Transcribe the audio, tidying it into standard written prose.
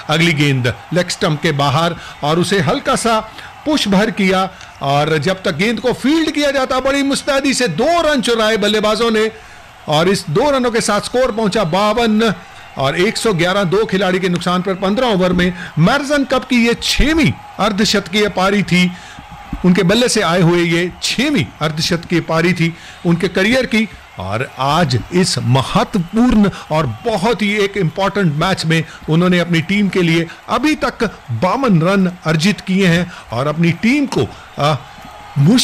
अगली गेंद leg stump के बाहर और उसे हल्का सा पुश भर किया और जब तक गेंद को फील्ड किया जाता बड़ी मुस्तैदी से 2 रन चुराए बल्लेबाजों ने और इस 2 रनों के साथ स्कोर पहुंचा 52 और 111 2 खिलाड़ी के नुकसान पर 15 ओवर में मैरिसन कप की ये 6वीं अर्धशतकीय पारी थी। उनके बल्ले से आए हुए ये 6वीं अर्धशतकीय पारी थी उनके करियर की और आज इस महत्वपूर्ण और बहुत ही एक इंपॉर्टेंट मैच में उन्होंने अपनी टीम के लिए अभी तक 52 रन अर्जित किए हैं और अपनी टीम को